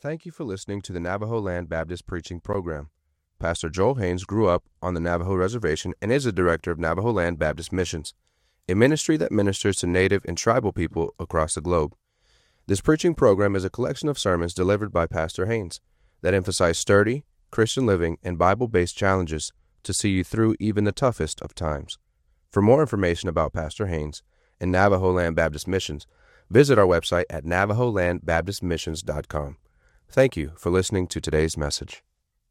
Thank you for listening to the Navajo Land Baptist Preaching Program. Pastor Joel Haynes grew up on the Navajo Reservation and is the director of Navajo Land Baptist Missions, a ministry that ministers to Native and tribal people across the globe. This preaching program is a collection of sermons delivered by Pastor Haynes that emphasize sturdy, Christian living and Bible-based challenges to see you through even the toughest of times. For more information about Pastor Haynes and Navajo Land Baptist Missions, visit our website at navajolandbaptistmissions.com. Thank you for listening to today's message.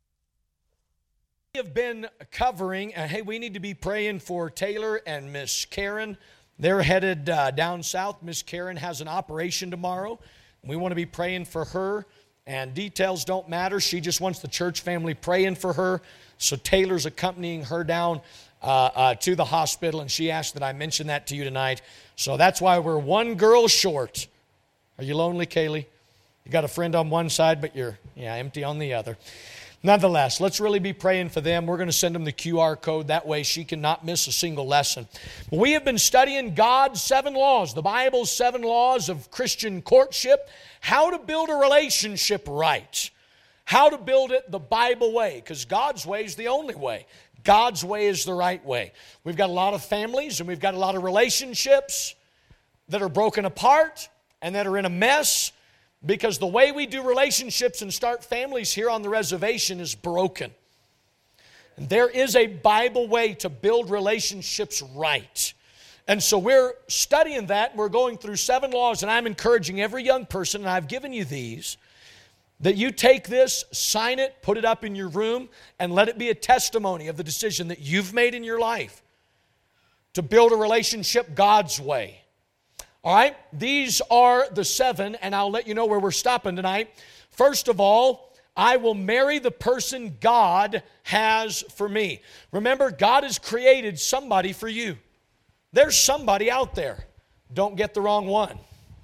We have been covering, hey, we need to be praying for Taylor and Miss Karen. They're headed down south. Miss Karen has an operation tomorrow. We want to be praying for her, and details don't matter. She just wants the church family praying for her. So Taylor's accompanying her down to the hospital, and she asked that I mention that to you tonight. So that's why we're one girl short. Are you lonely, Kaylee? You got a friend on one side, but you're empty on the other. Nonetheless, let's really be praying for them. We're going to send them the QR code. That way she cannot miss a single lesson. We have been studying God's 7 laws, the Bible's 7 laws of Christian courtship, how to build a relationship right, how to build it the Bible way, because God's way is the only way. God's way is the right way. We've got a lot of families and we've got a lot of relationships that are broken apart and that are in a mess, because the way we do relationships and start families here on the reservation is broken. And there is a Bible way to build relationships right. And so we're studying that. We're going through 7 laws, and I'm encouraging every young person, and I've given you these, that you take this, sign it, put it up in your room, and let it be a testimony of the decision that you've made in your life to build a relationship God's way. All right, these are the 7, and I'll let you know where we're stopping tonight. First of all, I will marry the person God has for me. Remember, God has created somebody for you. There's somebody out there. Don't get the wrong one.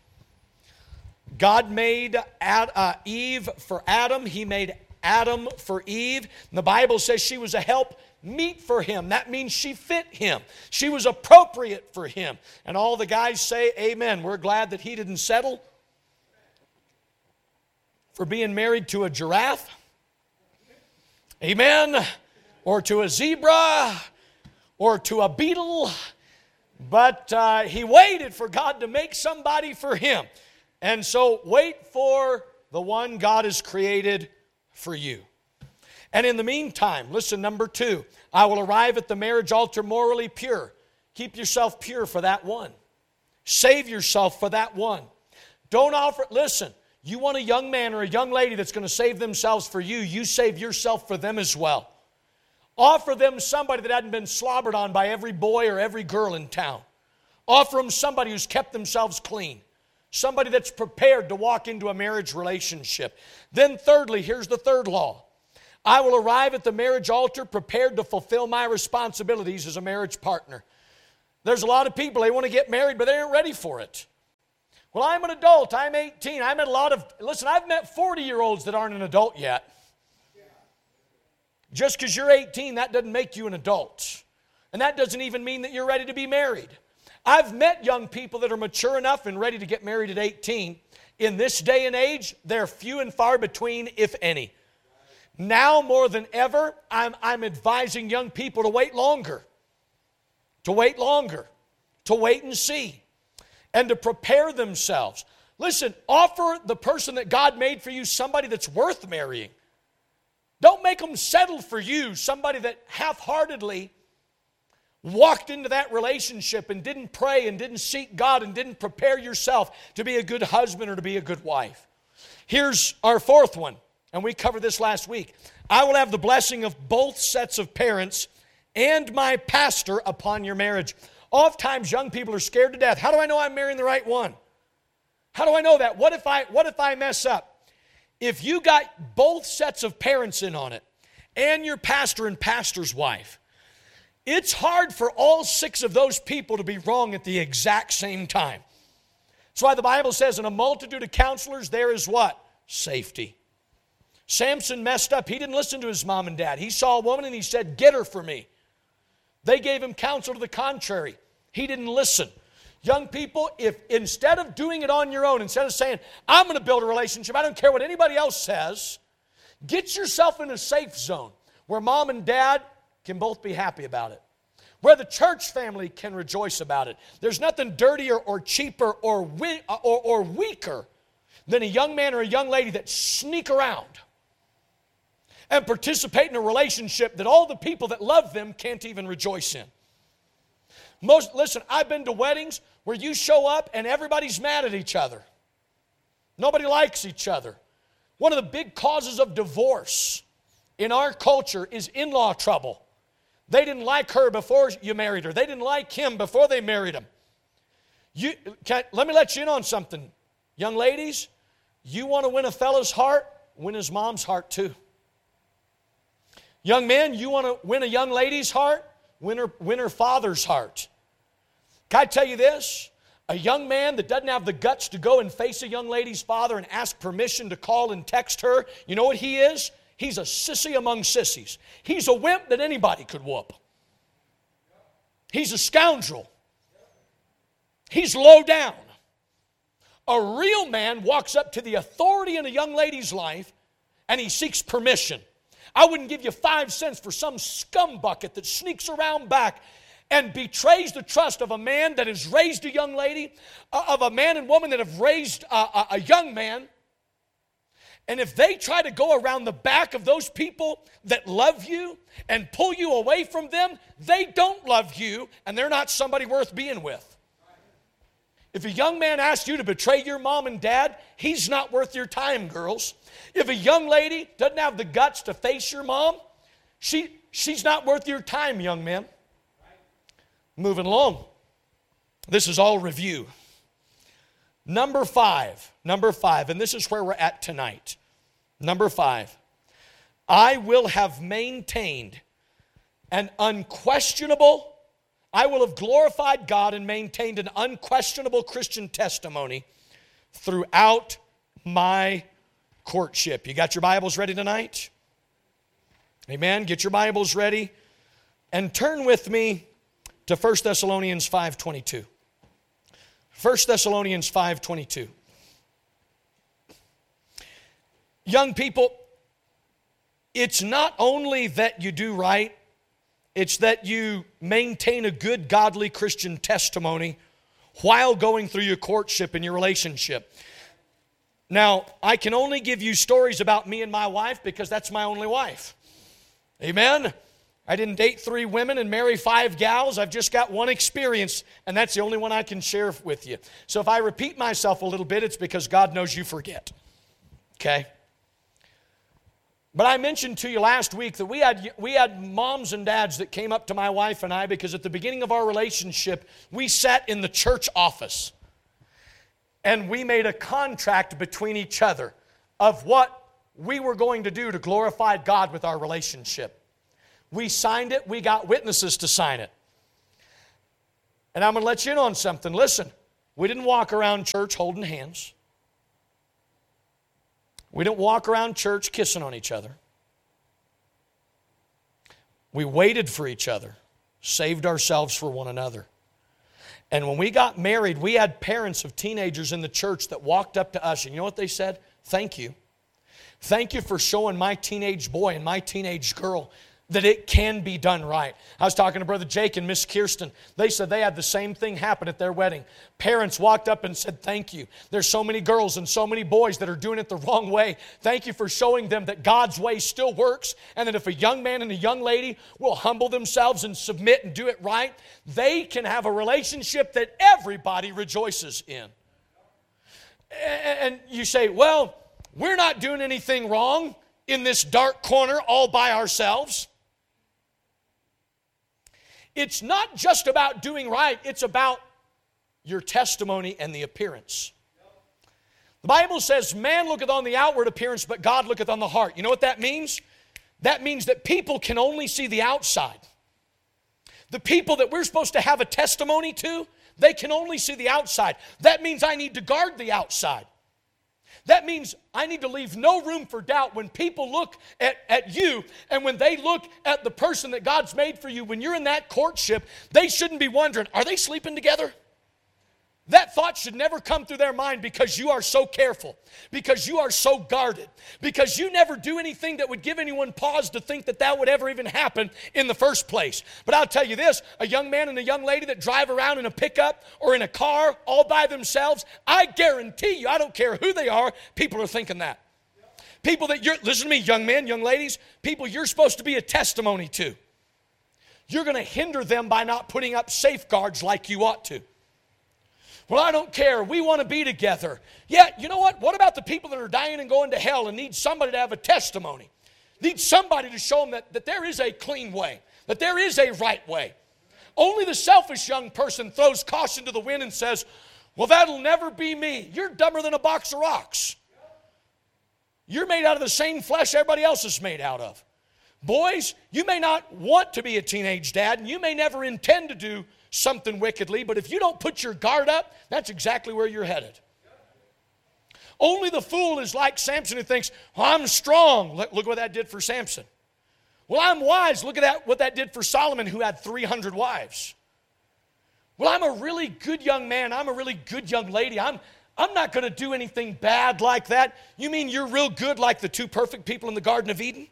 God made Eve for Adam. He made Adam for Eve. And the Bible says she was a help meet for him. That means she fit him. She was appropriate for him. And all the guys say amen. We're glad that he didn't settle for being married to a giraffe. Amen. Or to a zebra. Or to a beetle. But he waited for God to make somebody for him. And so wait for the one God has created for you. And in the meantime, listen, number 2, I will arrive at the marriage altar morally pure. Keep yourself pure for that one. Save yourself for that one. Don't offer, listen, you want a young man or a young lady that's going to save themselves for you, you save yourself for them as well. Offer them somebody that hadn't been slobbered on by every boy or every girl in town. Offer them somebody who's kept themselves clean. Somebody that's prepared to walk into a marriage relationship. Then thirdly, here's the 3rd law. I will arrive at the marriage altar prepared to fulfill my responsibilities as a marriage partner. There's a lot of people, they want to get married, but they aren't ready for it. Well, I'm an adult. I'm 18. I've met I've met 40-year-olds that aren't an adult yet. Just because you're 18, that doesn't make you an adult. And that doesn't even mean that you're ready to be married. I've met young people that are mature enough and ready to get married at 18. In this day and age, they're few and far between, if any. Now more than ever, I'm advising young people to wait longer. To wait longer. To wait and see. And to prepare themselves. Listen, offer the person that God made for you somebody that's worth marrying. Don't make them settle for you, somebody that half-heartedly walked into that relationship and didn't pray and didn't seek God and didn't prepare yourself to be a good husband or to be a good wife. Here's our 4th one. And we covered this last week. I will have the blessing of both sets of parents and my pastor upon your marriage. Oftentimes, young people are scared to death. How do I know I'm marrying the right one? How do I know that? What if I mess up? If you got both sets of parents in on it, and your pastor and pastor's wife, it's hard for all 6 of those people to be wrong at the exact same time. That's why the Bible says, in a multitude of counselors, there is what? Safety. Samson messed up. He didn't listen to his mom and dad. He saw a woman and he said, get her for me. They gave him counsel to the contrary. He didn't listen. Young people, if instead of doing it on your own, instead of saying, I'm going to build a relationship, I don't care what anybody else says, get yourself in a safe zone where mom and dad can both be happy about it, where the church family can rejoice about it. There's nothing dirtier or cheaper or weaker than a young man or a young lady that sneak around and participate in a relationship that all the people that love them can't even rejoice in. Listen, I've been to weddings where you show up and everybody's mad at each other. Nobody likes each other. One of the big causes of divorce in our culture is in-law trouble. They didn't like her before you married her. They didn't like him before they married him. Let me let you in on something. Young ladies, you want to win a fella's heart, win his mom's heart too. Young men, you want to win a young lady's heart, win her father's heart. Can I tell you this? A young man that doesn't have the guts to go and face a young lady's father and ask permission to call and text her, you know what he is? He's a sissy among sissies. He's a wimp that anybody could whoop. He's a scoundrel. He's low down. A real man walks up to the authority in a young lady's life and he seeks permission. I wouldn't give you 5 cents for some scumbucket that sneaks around back and betrays the trust of a man that has raised a young lady, of a man and woman that have raised a young man. And if they try to go around the back of those people that love you and pull you away from them, they don't love you and they're not somebody worth being with. If a young man asks you to betray your mom and dad, he's not worth your time, girls. If a young lady doesn't have the guts to face your mom, she's not worth your time, young man. Moving along. This is all review. Number five, and this is where we're at tonight. Number 5, I will have maintained an unquestionable, I will have glorified God and maintained an unquestionable Christian testimony throughout my courtship. You got your Bibles ready tonight? Amen. Get your Bibles ready and turn with me to 1 Thessalonians 5:22. 1 Thessalonians 5:22. Young people, it's not only that you do right, it's that you maintain a good, godly Christian testimony while going through your courtship and your relationship. Now, I can only give you stories about me and my wife because that's my only wife. Amen? I didn't date 3 women and marry 5 gals. I've just got one experience, and that's the only one I can share with you. So if I repeat myself a little bit, it's because God knows you forget. Okay? But I mentioned to you last week that we had moms and dads that came up to my wife and I because at the beginning of our relationship, we sat in the church office and we made a contract between each other of what we were going to do to glorify God with our relationship. We signed it. We got witnesses to sign it. And I'm going to let you in on something. Listen, we didn't walk around church holding hands. We didn't walk around church kissing on each other. We waited for each other, saved ourselves for one another. And when we got married, we had parents of teenagers in the church that walked up to us, and you know what they said? Thank you. Thank you for showing my teenage boy and my teenage girl that it can be done right. I was talking to Brother Jake and Miss Kirsten. They said they had the same thing happen at their wedding. Parents walked up and said, thank you. There's so many girls and so many boys that are doing it the wrong way. Thank you for showing them that God's way still works, and that if a young man and a young lady will humble themselves and submit and do it right, they can have a relationship that everybody rejoices in. And you say, well, we're not doing anything wrong in this dark corner all by ourselves. It's not just about doing right, it's about your testimony and the appearance. The Bible says, man looketh on the outward appearance, but God looketh on the heart. You know what that means? That means that people can only see the outside. The people that we're supposed to have a testimony to, they can only see the outside. That means I need to guard the outside. That means I need to leave no room for doubt when people look at you and when they look at the person that God's made for you. When you're in that courtship, they shouldn't be wondering, are they sleeping together? That thought should never come through their mind because you are so careful, because you are so guarded, because you never do anything that would give anyone pause to think that that would ever even happen in the first place. But I'll tell you this, a young man and a young lady that drive around in a pickup or in a car all by themselves, I guarantee you, I don't care who they are, people are thinking that. People that listen to me, young men, young ladies, people you're supposed to be a testimony to. You're going to hinder them by not putting up safeguards like you ought to. Well, I don't care. We want to be together. Yeah, you know what? What about the people that are dying and going to hell and need somebody to have a testimony? Need somebody to show them that there is a clean way, that there is a right way. Only the selfish young person throws caution to the wind and says, well, that'll never be me. You're dumber than a box of rocks. You're made out of the same flesh everybody else is made out of. Boys, you may not want to be a teenage dad, and you may never intend to do something wickedly, but if you don't put your guard up, that's exactly where you're headed. Only the fool is like Samson who thinks, well, I'm strong. Look what that did for Samson. Well, I'm wise. Look at what that did for Solomon, who had 300 wives. Well, I'm a really good young man. I'm a really good young lady. I'm not going to do anything bad like that. You mean you're real good like the two perfect people in the Garden of Eden?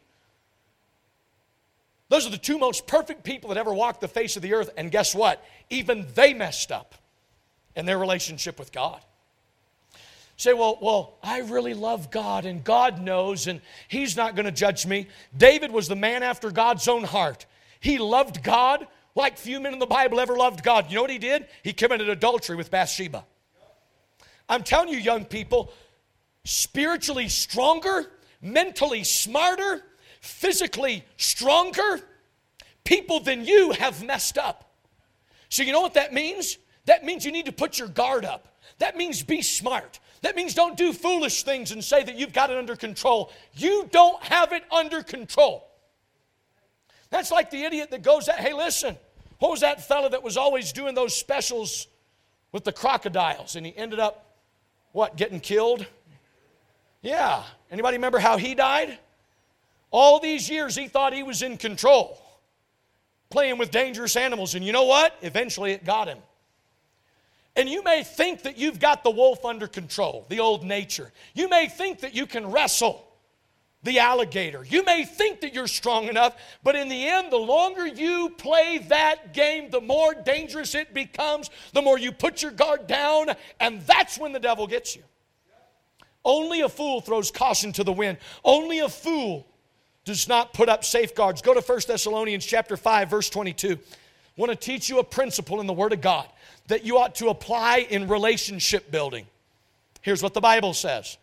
Those are the two most perfect people that ever walked the face of the earth. And guess what? Even they messed up in their relationship with God. Say, well, I really love God, and God knows, and He's not going to judge me. David was the man after God's own heart. He loved God like few men in the Bible ever loved God. You know what he did? He committed adultery with Bathsheba. I'm telling you, young people, spiritually stronger, mentally smarter, physically stronger people than you have messed up. So you know what that means? That means you need to put your guard up. That means be smart. That means don't do foolish things and say that you've got it under control. You don't have it under control. That's like the idiot that goes out, hey, listen, what was that fella that was always doing those specials with the crocodiles, and he ended up, getting killed? Yeah. Anybody remember how he died? All these years he thought he was in control, playing with dangerous animals. And you know what? Eventually it got him. And you may think that you've got the wolf under control, the old nature. You may think that you can wrestle the alligator. You may think that you're strong enough, but in the end, the longer you play that game, the more dangerous it becomes, the more you put your guard down, and that's when the devil gets you. Only a fool throws caution to the wind. Only a fool does not put up safeguards. Go to 1 Thessalonians chapter 5, verse 22. I want to teach you a principle in the Word of God that you ought to apply in relationship building. Here's what the Bible says.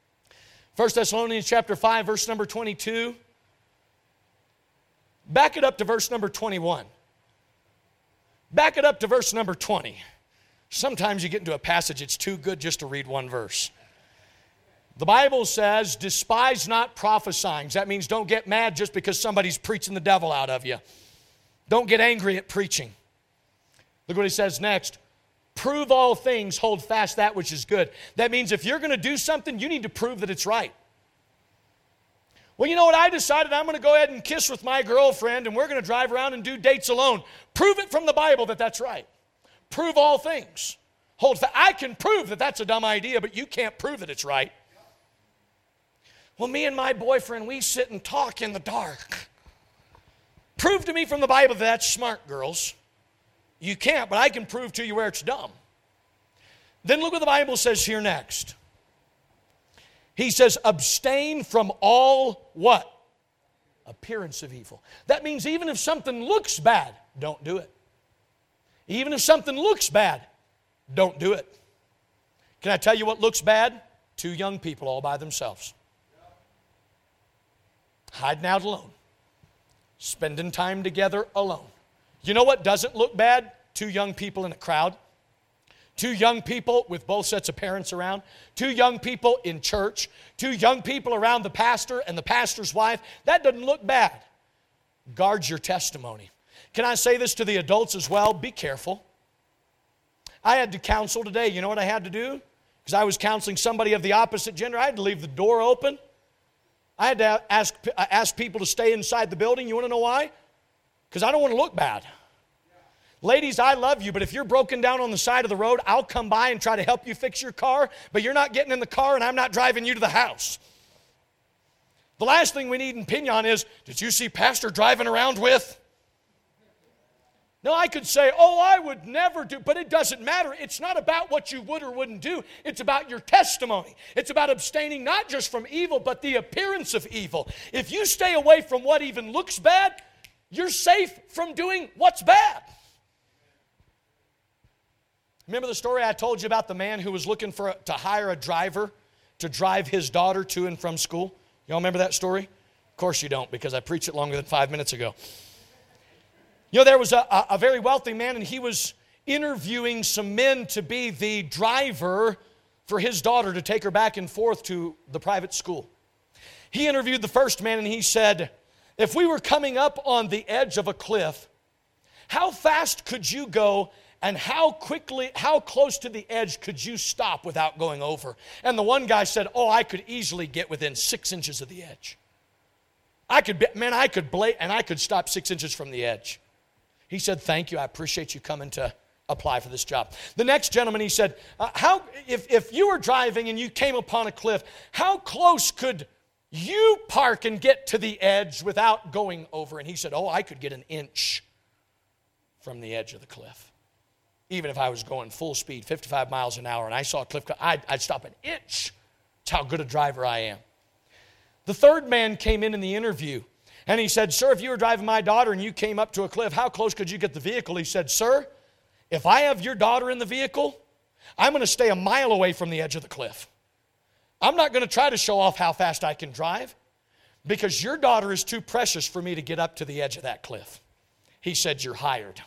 1 Thessalonians chapter 5, verse number 22. Back it up to verse number 21. Back it up to verse number 20. Sometimes you get into a passage, it's too good just to read one verse. The Bible says, despise not prophesying. That means don't get mad just because somebody's preaching the devil out of you. Don't get angry at preaching. Look what he says next. Prove all things, hold fast that which is good. That means if you're going to do something, you need to prove that it's right. Well, you know what? I decided I'm going to go ahead and kiss with my girlfriend, and we're going to drive around and do dates alone. Prove it from the Bible that that's right. Prove all things. Hold fast. I can prove that that's a dumb idea, but you can't prove that it's right. Well, me and my boyfriend, we sit and talk in the dark. Prove to me from the Bible that that's smart, girls. You can't, but I can prove to you where it's dumb. Then look what the Bible says here next. He says, abstain from all what? Appearance of evil. That means even if something looks bad, don't do it. Even if something looks bad, don't do it. Can I tell you what looks bad? Two young people all by themselves. Hiding out alone. Spending time together alone. You know what doesn't look bad? Two young people in a crowd. Two young people with both sets of parents around. Two young people in church. Two young people around the pastor and the pastor's wife. That doesn't look bad. Guard your testimony. Can I say this to the adults as well? Be careful. I had to counsel today. You know what I had to do? Because I was counseling somebody of the opposite gender. I had to leave the door open. I had to ask people to stay inside the building. You want to know why? Because I don't want to look bad. Ladies, I love you, but if you're broken down on the side of the road, I'll come by and try to help you fix your car, but you're not getting in the car and I'm not driving you to the house. The last thing we need in Pinon is, did you see Pastor driving around with? No, I could say, oh, I would never do, but it doesn't matter. It's not about what you would or wouldn't do. It's about your testimony. It's about abstaining not just from evil, but the appearance of evil. If you stay away from what even looks bad, you're safe from doing what's bad. Remember the story I told you about the man who was looking to hire a driver to drive his daughter to and from school? Y'all remember that story? Of course you don't, because I preached it longer than 5 minutes ago. You know, there was a very wealthy man, and he was interviewing some men to be the driver for his daughter to take her back and forth to the private school. He interviewed the first man, and he said, if we were coming up on the edge of a cliff, how fast could you go and how close to the edge could you stop without going over? And the one guy said, oh, I could easily get within 6 inches of the edge. I could stop 6 inches from the edge. He said, thank you, I appreciate you coming to apply for this job. The next gentleman, he said, if you were driving and you came upon a cliff, how close could you park and get to the edge without going over? And he said, oh, I could get an inch from the edge of the cliff. Even if I was going full speed, 55 miles an hour, and I saw a cliff, I'd stop an inch. That's how good a driver I am. The third man came in the interview, and he said, sir, if you were driving my daughter and you came up to a cliff, how close could you get the vehicle? He said, sir, if I have your daughter in the vehicle, I'm going to stay a mile away from the edge of the cliff. I'm not going to try to show off how fast I can drive because your daughter is too precious for me to get up to the edge of that cliff. He said, you're hired.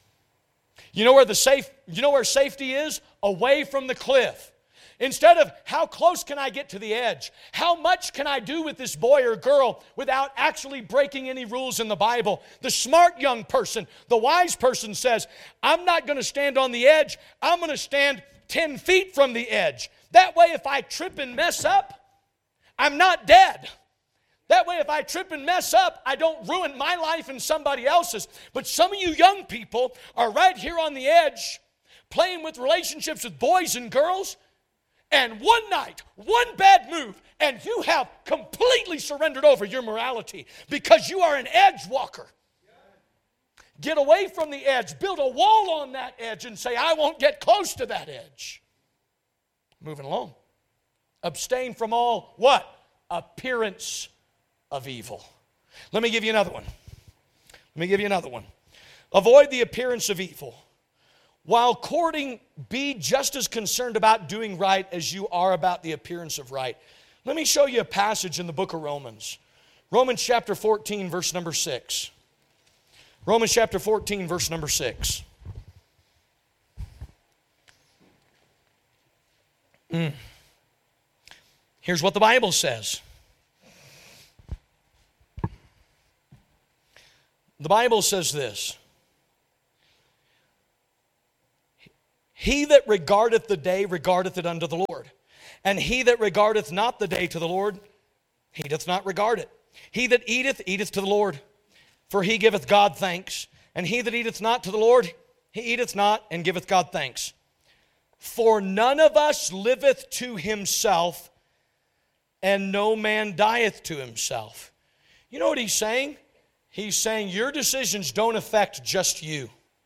You know where safety is? Away from the cliff. Instead of how close can I get to the edge? How much can I do with this boy or girl without actually breaking any rules in the Bible? The smart young person, the wise person says, I'm not going to stand on the edge. I'm going to stand 10 feet from the edge. That way if I trip and mess up, I'm not dead. That way if I trip and mess up, I don't ruin my life and somebody else's. But some of you young people are right here on the edge playing with relationships with boys and girls. And one night, one bad move, and you have completely surrendered over your morality because you are an edge walker. Get away from the edge. Build a wall on that edge and say, I won't get close to that edge. Moving along. Abstain from all what? Appearance of evil. Let me give you another one. Avoid the appearance of evil. While courting, be just as concerned about doing right as you are about the appearance of right. Let me show you a passage in the book of Romans. Romans chapter 14, verse number 6. Romans chapter 14, verse number 6. Here's what the Bible says. The Bible says this. He that regardeth the day regardeth it unto the Lord. And he that regardeth not the day to the Lord, he doth not regard it. He that eateth, eateth to the Lord, for he giveth God thanks. And he that eateth not to the Lord, he eateth not and giveth God thanks. For none of us liveth to himself, and no man dieth to himself. You know what he's saying? He's saying your decisions don't affect just you.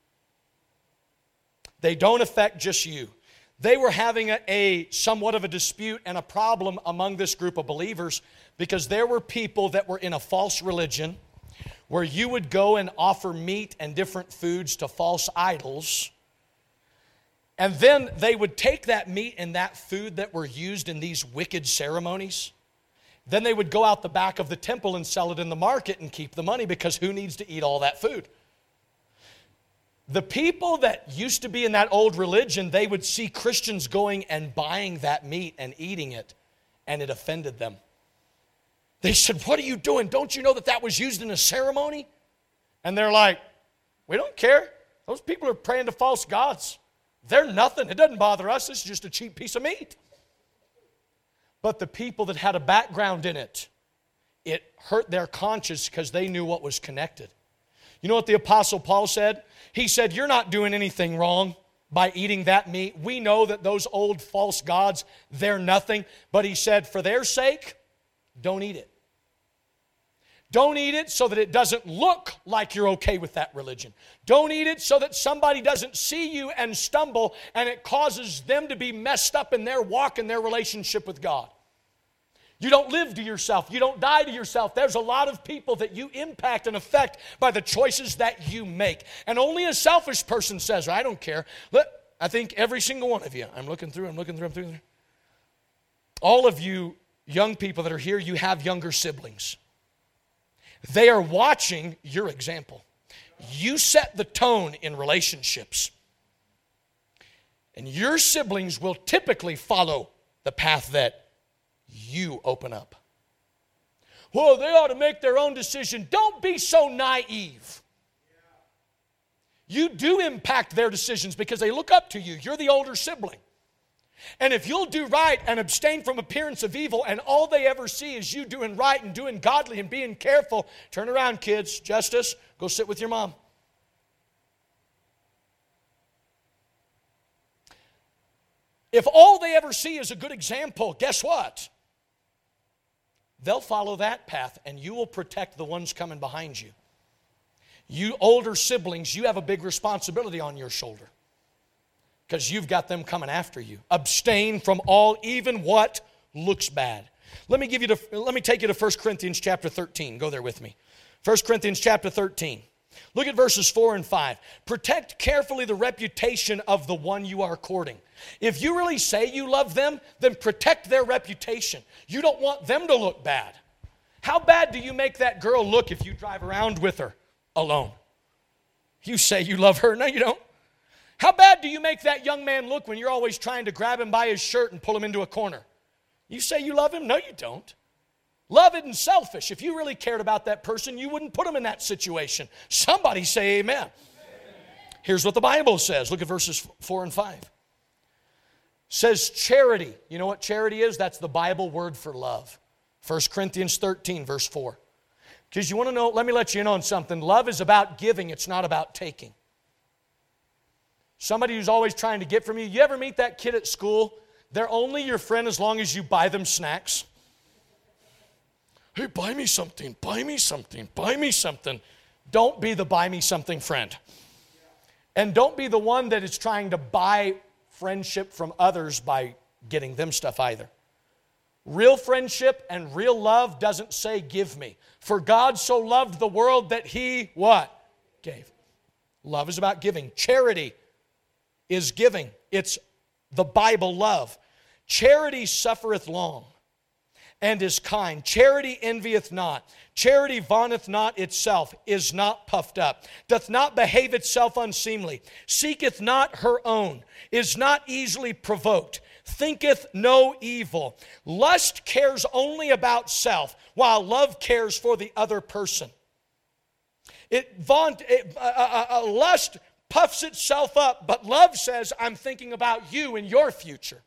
They don't affect just you. They were having a somewhat of a dispute and a problem among this group of believers because there were people that were in a false religion where you would go and offer meat and different foods to false idols. And then they would take that meat and that food that were used in these wicked ceremonies. Then they would go out the back of the temple and sell it in the market and keep the money because who needs to eat all that food? The people that used to be in that old religion, they would see Christians going and buying that meat and eating it, and it offended them. They said, what are you doing? Don't you know that was used in a ceremony? And they're like, we don't care. Those people are praying to false gods. They're nothing. It doesn't bother us. It's just a cheap piece of meat. But the people that had a background in it, it hurt their conscience because they knew what was connected. You know what the Apostle Paul said? He said, you're not doing anything wrong by eating that meat. We know that those old false gods, they're nothing. But he said, for their sake, don't eat it. Don't eat it so that it doesn't look like you're okay with that religion. Don't eat it so that somebody doesn't see you and stumble and it causes them to be messed up in their walk and their relationship with God. You don't live to yourself. You don't die to yourself. There's a lot of people that you impact and affect by the choices that you make. And only a selfish person says, I don't care. Look, I think every single one of you, I'm looking through. All of you young people that are here, you have younger siblings. They are watching your example. You set the tone in relationships. And your siblings will typically follow the path that you open up. Well, they ought to make their own decision. Don't be so naive. You do impact their decisions because they look up to you. You're the older sibling. And if you'll do right and abstain from appearance of evil, and all they ever see is you doing right and doing godly and being careful, turn around, kids. Justice, go sit with your mom. If all they ever see is a good example, guess what? They'll follow that path, and you will protect the ones coming behind you. You older siblings, you have a big responsibility on your shoulder because you've got them coming after you. Abstain from all, even what looks bad. Let me take you to 1 Corinthians chapter 13. Go there with me. 1 Corinthians chapter 13. Look at verses 4 and 5. Protect carefully the reputation of the one you are courting. If you really say you love them, then protect their reputation. You don't want them to look bad. How bad do you make that girl look if you drive around with her alone? You say you love her. No, you don't. How bad do you make that young man look when you're always trying to grab him by his shirt and pull him into a corner? You say you love him? No, you don't. Love isn't selfish. If you really cared about that person, you wouldn't put him in that situation. Somebody say amen. Amen. Here's what the Bible says. Look at verses 4 and 5. It says charity. You know what charity is? That's the Bible word for love. 1 Corinthians 13, verse 4. Because you want to know, let me let you in on something. Love is about giving. It's not about taking. Somebody who's always trying to get from you. You ever meet that kid at school? They're only your friend as long as you buy them snacks. Hey, buy me something, buy me something, buy me something. Don't be the buy me something friend. And don't be the one that is trying to buy friendship from others by getting them stuff either. Real friendship and real love doesn't say give me. For God so loved the world that He, what? Gave. Love is about giving. Charity is giving. It's the Bible love. Charity suffereth long and is kind. Charity envieth not. Charity vaunteth not itself, is not puffed up, doth not behave itself unseemly, seeketh not her own, is not easily provoked, thinketh no evil. Lust cares only about self, while love cares for the other person. Lust puffs itself up, but love says, I'm thinking about you and your future.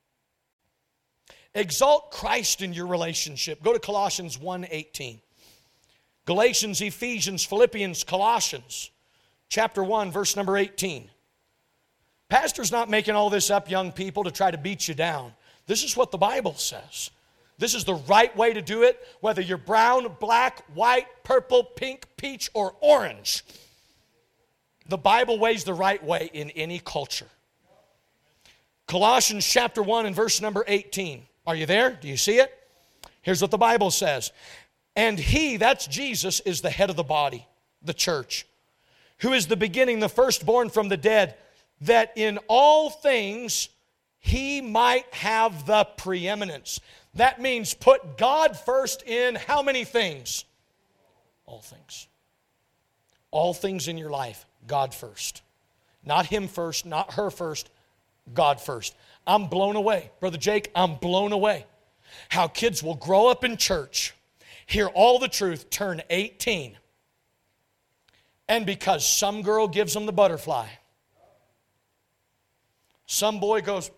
Exalt Christ in your relationship. Go to Colossians 1:18. Galatians, Ephesians, Philippians, Colossians, chapter 1, verse number 18. Pastor's not making all this up, young people, to try to beat you down. This is what the Bible says. This is the right way to do it, whether you're brown, black, white, purple, pink, peach, or orange. The Bible weighs the right way in any culture. Colossians chapter 1 and verse number 18. Are you there? Do you see it? Here's what the Bible says. And He, that's Jesus, is the head of the body, the church, who is the beginning, the firstborn from the dead, that in all things He might have the preeminence. That means put God first in how many things? All things. All things in your life, God first. Not him first, not her first, God first. I'm blown away. Brother Jake, I'm blown away. How kids will grow up in church, hear all the truth, turn 18, and because some girl gives them the butterfly, some boy goes,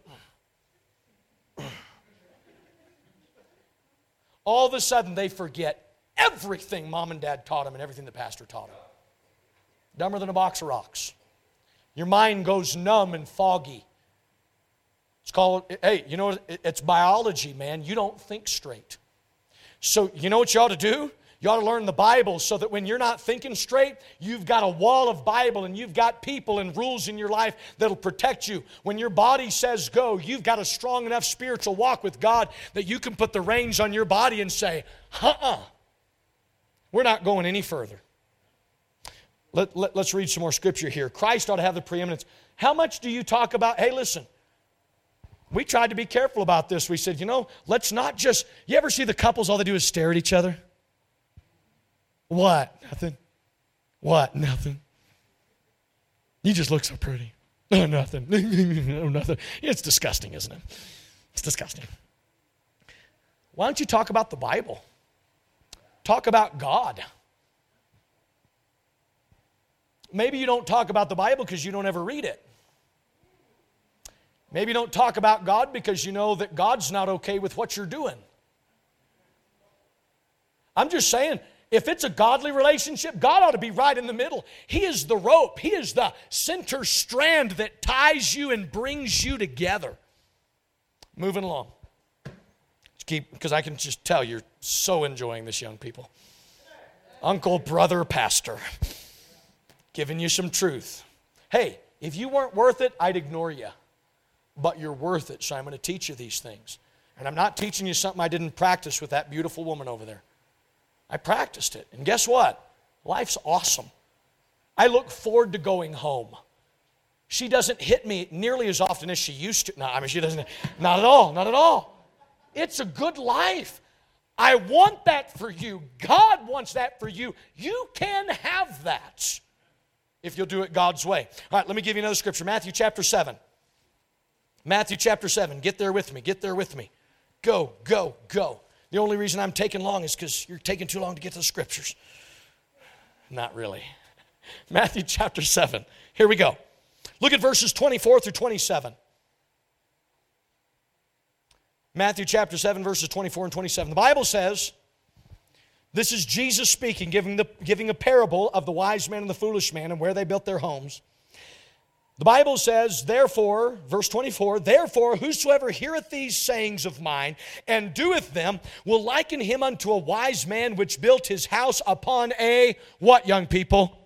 all of a sudden they forget everything mom and dad taught them and everything the pastor taught them. Dumber than a box of rocks. Your mind goes numb and foggy. It's called, hey, you know, it's biology, man. You don't think straight. So you know what you ought to do? You ought to learn the Bible so that when you're not thinking straight, you've got a wall of Bible and you've got people and rules in your life that'll protect you. When your body says go, you've got a strong enough spiritual walk with God that you can put the reins on your body and say, we're not going any further. Let's read some more scripture here. Christ ought to have the preeminence. How much do you talk about, hey, listen, we tried to be careful about this. We said, you know, let's not just, you ever see the couples, all they do is stare at each other? What? Nothing. What? Nothing. You just look so pretty. Oh, nothing. Oh, nothing. It's disgusting, isn't it? It's disgusting. Why don't you talk about the Bible? Talk about God. Maybe you don't talk about the Bible because you don't ever read it. Maybe you don't talk about God because you know that God's not okay with what you're doing. I'm just saying, if it's a godly relationship, God ought to be right in the middle. He is the rope. He is the center strand that ties you and brings you together. Moving along. Because I can just tell you're so enjoying this, young people. Uncle, brother, pastor. Giving you some truth. Hey, if you weren't worth it, I'd ignore you. But you're worth it, so I'm going to teach you these things. And I'm not teaching you something I didn't practice with that beautiful woman over there. I practiced it. And guess what? Life's awesome. I look forward to going home. She doesn't hit me nearly as often as she used to. No, I mean, she doesn't. Not at all. Not at all. It's a good life. I want that for you. God wants that for you. You can have that if you'll do it God's way. All right, let me give you another scripture. Matthew chapter 7. Matthew chapter 7. Get there with me. Get there with me. Go, go, go. The only reason I'm taking long is because you're taking too long to get to the scriptures. Not really. Matthew chapter 7. Here we go. Look at verses 24 through 27. Matthew chapter 7, verses 24 and 27. The Bible says, this is Jesus speaking, giving a parable of the wise man and the foolish man and where they built their homes. The Bible says, therefore, verse 24, therefore, whosoever heareth these sayings of mine and doeth them will liken him unto a wise man which built his house upon a, what, young people?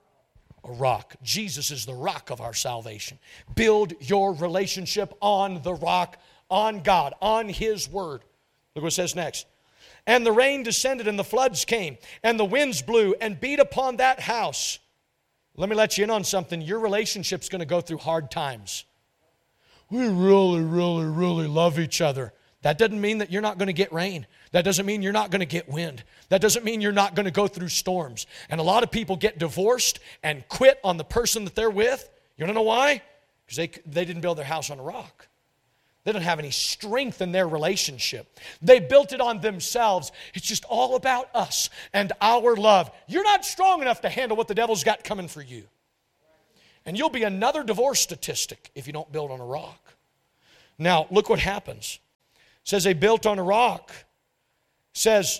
A rock. Jesus is the rock of our salvation. Build your relationship on the rock, on God, on His Word. Look what it says next. And the rain descended and the floods came and the winds blew and beat upon that house. Let me let you in on something. Your relationship's going to go through hard times. We really, really, really love each other. That doesn't mean that you're not going to get rain. That doesn't mean you're not going to get wind. That doesn't mean you're not going to go through storms. And a lot of people get divorced and quit on the person that they're with. You want to know why? Because they didn't build their house on a rock. They don't have any strength in their relationship. They built it on themselves. It's just all about us and our love. You're not strong enough to handle what the devil's got coming for you. And you'll be another divorce statistic if you don't build on a rock. Now, look what happens. It says they built on a rock. It says,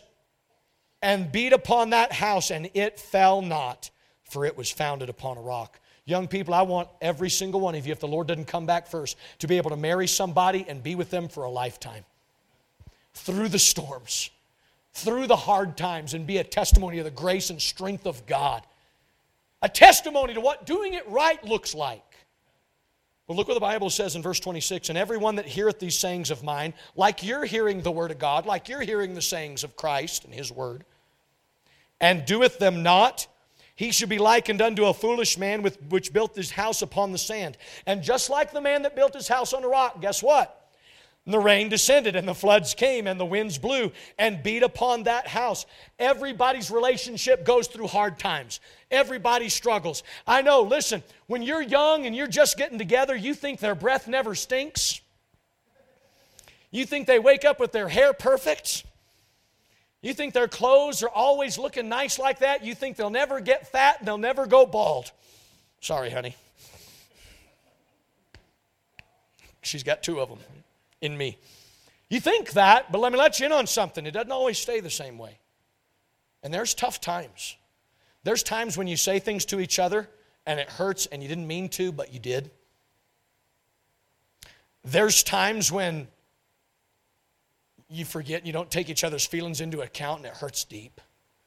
and beat upon that house, and it fell not, for it was founded upon a rock. Young people, I want every single one of you, if the Lord doesn't come back first, to be able to marry somebody and be with them for a lifetime. Through the storms, through the hard times, and be a testimony of the grace and strength of God. A testimony to what doing it right looks like. Well, look what the Bible says in verse 26. And everyone that heareth these sayings of mine, like you're hearing the word of God, like you're hearing the sayings of Christ and His word, and doeth them not, he should be likened unto a foolish man which built his house upon the sand. And just like the man that built his house on a rock, guess what? The rain descended and the floods came and the winds blew and beat upon that house. Everybody's relationship goes through hard times. Everybody struggles. I know, listen, when you're young and you're just getting together, you think their breath never stinks. You think they wake up with their hair perfect. You think their clothes are always looking nice like that. You think they'll never get fat and they'll never go bald. Sorry, honey. She's got two of them in me. You think that, but let me let you in on something. It doesn't always stay the same way. And there's tough times. There's times when you say things to each other and it hurts and you didn't mean to, but you did. There's times when you forget, you don't take each other's feelings into account and it hurts deep.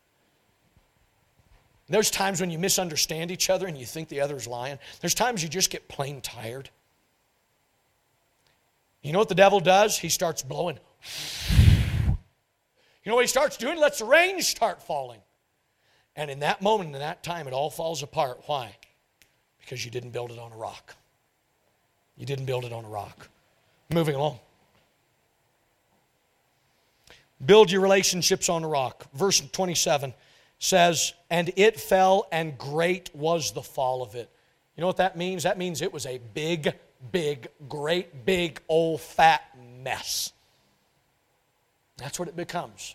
There's times when you misunderstand each other and you think the other's lying. There's times you just get plain tired. You know what the devil does? He starts blowing. You know what he starts doing? He lets the rain start falling. And in that moment, in that time, it all falls apart. Why? Because you didn't build it on a rock. You didn't build it on a rock. Moving along. Build your relationships on a rock. Verse 27 says, and it fell, and great was the fall of it. You know what that means? That means it was a big, great, big, old, fat mess. That's what it becomes.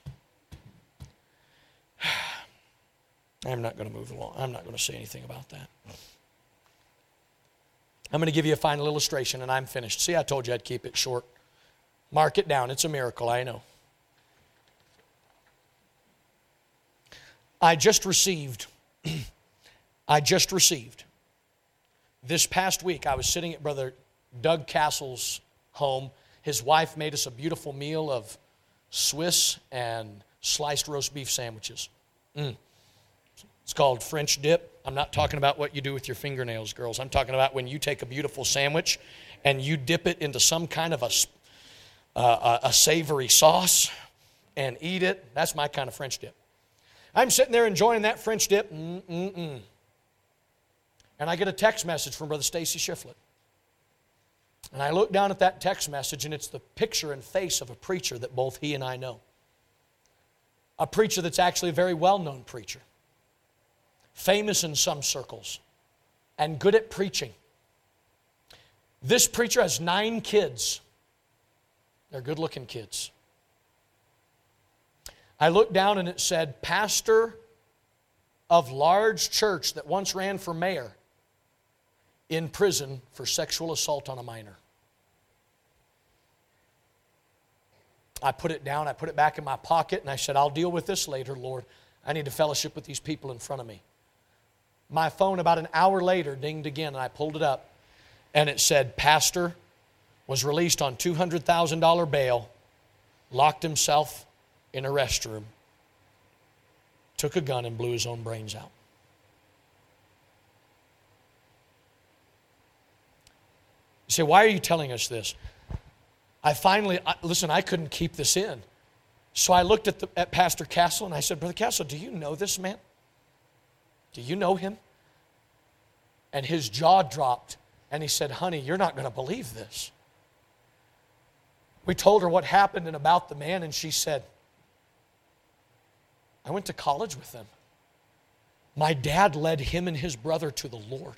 I'm not going to move along. I'm not going to say anything about that. I'm going to give you a final illustration, and I'm finished. See, I told you I'd keep it short. Mark it down. It's a miracle, I know. I just received this past week. I was sitting at Brother Doug Castle's home. His wife made us a beautiful meal of Swiss and sliced roast beef sandwiches. It's called French dip. I'm not talking about what you do with your fingernails, girls. I'm talking about when you take a beautiful sandwich and you dip it into some kind of a savory sauce and eat it. That's my kind of French dip. I'm sitting there enjoying that French dip. And I get a text message from Brother Stacy Shiflett. And I look down at that text message, and it's the picture and face of a preacher that both he and I know. A preacher that's actually a very well-known preacher. Famous in some circles. And good at preaching. This preacher has 9 kids. They're good-looking kids. I looked down and it said, pastor of large church that once ran for mayor in prison for sexual assault on a minor. I put it down, I put it back in my pocket, and I said, I'll deal with this later, Lord. I need to fellowship with these people in front of me. My phone about an hour later dinged again, and I pulled it up, and it said, pastor was released on $200,000 bail, locked himself in a restroom, took a gun and blew his own brains out. You say, why are you telling us this? Listen, I couldn't keep this in. So I looked at Pastor Castle and I said, Brother Castle, do you know this man? Do you know him? And his jaw dropped and he said, honey, you're not going to believe this. We told her what happened and about the man, and she said, I went to college with them. My dad led him and his brother to the Lord.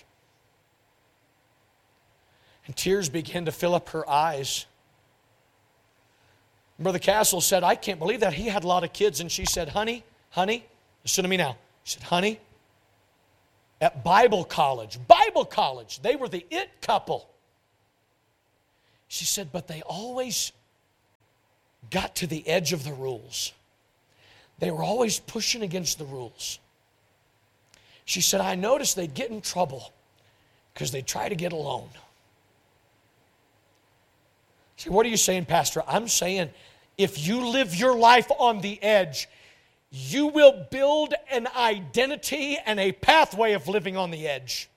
And tears began to fill up her eyes. Brother Castle said, I can't believe that. He had a lot of kids. And she said, honey, listen to me now. She said, honey, at Bible college, they were the it couple. She said, but they always got to the edge of the rules. They were always pushing against the rules. She said, I noticed they'd get in trouble because they'd try to get a loan. See, what are you saying, Pastor? I'm saying if you live your life on the edge, you will build an identity and a pathway of living on the edge.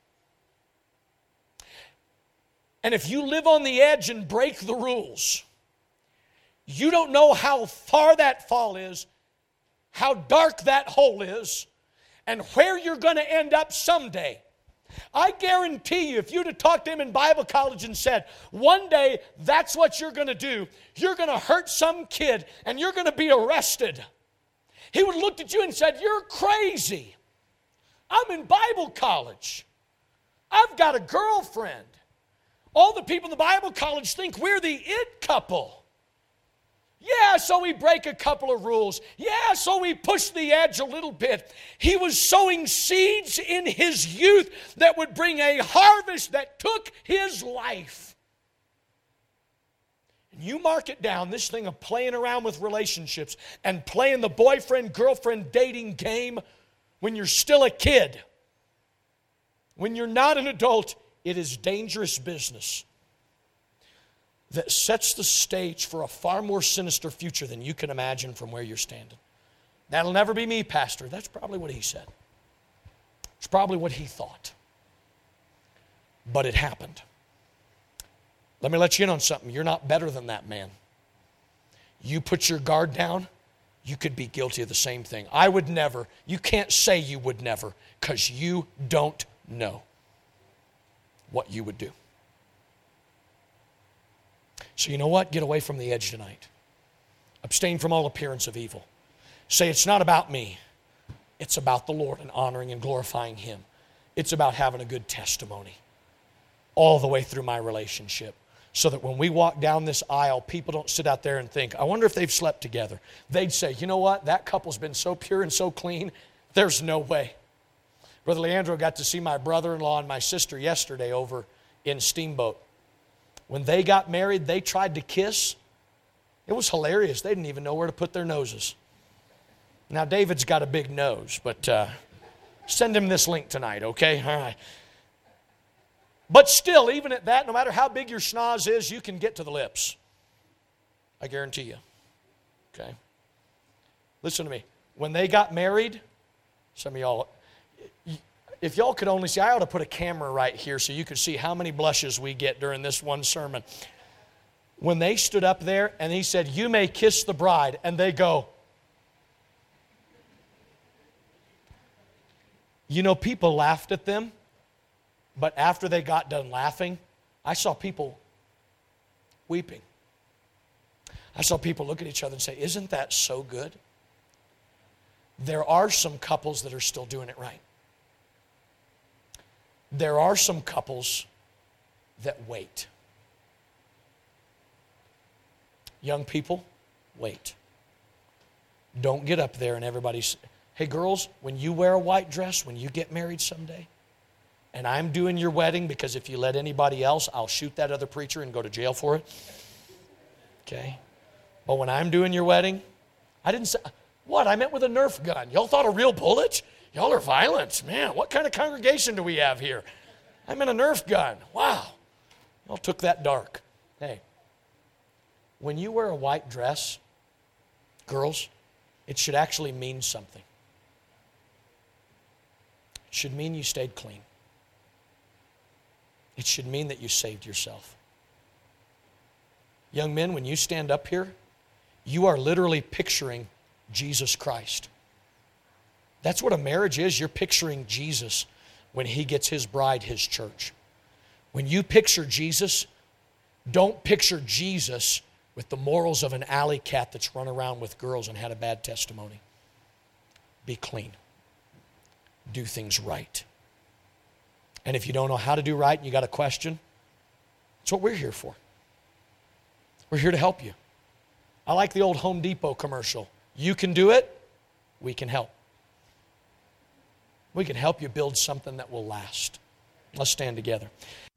And if you live on the edge and break the rules, you don't know how far that fall is, how dark that hole is, and where you're going to end up someday. I guarantee you, if you'd have talked to him in Bible college and said, one day that's what you're going to do, you're going to hurt some kid and you're going to be arrested, he would have looked at you and said, you're crazy. I'm in Bible college. I've got a girlfriend. All the people in the Bible college think we're the it couple. Yeah, so we break a couple of rules. Yeah, so we push the edge a little bit. He was sowing seeds in his youth that would bring a harvest that took his life. And you mark it down, this thing of playing around with relationships and playing the boyfriend-girlfriend dating game when you're still a kid, when you're not an adult, it is dangerous business that sets the stage for a far more sinister future than you can imagine from where you're standing. That'll never be me, Pastor. That's probably what he said. It's probably what he thought. But it happened. Let me let you in on something. You're not better than that man. You put your guard down, you could be guilty of the same thing. I would never. You can't say you would never because you don't know what you would do. So you know what? Get away from the edge tonight. Abstain from all appearance of evil. Say, it's not about me. It's about the Lord and honoring and glorifying Him. It's about having a good testimony all the way through my relationship, so that when we walk down this aisle, people don't sit out there and think, I wonder if they've slept together. They'd say, you know what? That couple's been so pure and so clean, there's no way. Brother Leandro got to see my brother-in-law and my sister yesterday over in Steamboat. When they got married, they tried to kiss. It was hilarious. They didn't even know where to put their noses. Now, David's got a big nose, but send him this link tonight, okay? All right. But still, even at that, no matter how big your schnoz is, you can get to the lips. I guarantee you. Okay? Listen to me. When they got married, some of y'all, if y'all could only see, I ought to put a camera right here so you could see how many blushes we get during this one sermon. When they stood up there and he said, you may kiss the bride, and they go, you know, people laughed at them, but after they got done laughing, I saw people weeping. I saw people look at each other and say, isn't that so good? There are some couples that are still doing it right. There are some couples that wait. Young people, wait. Don't get up there and everybody's, hey girls, when you wear a white dress, when you get married someday, and I'm doing your wedding, because if you let anybody else, I'll shoot that other preacher and go to jail for it. Okay? But when I'm doing your wedding, I didn't say, what? I meant with a Nerf gun. Y'all thought a real bullet? Y'all are violent. Man, what kind of congregation do we have here? I meant a Nerf gun. Wow. Y'all took that dark. Hey, when you wear a white dress, girls, it should actually mean something. It should mean you stayed clean. It should mean that you saved yourself. Young men, when you stand up here, you are literally picturing Jesus Christ. That's what a marriage is. You're picturing Jesus when He gets His bride, His church. When you picture Jesus, don't picture Jesus with the morals of an alley cat that's run around with girls and had a bad testimony. Be clean. Do things right. And if you don't know how to do right and you got a question, that's what we're here for. We're here to help you. I like the old Home Depot commercial. You can do it, we can help. We can help you build something that will last. Let's stand together.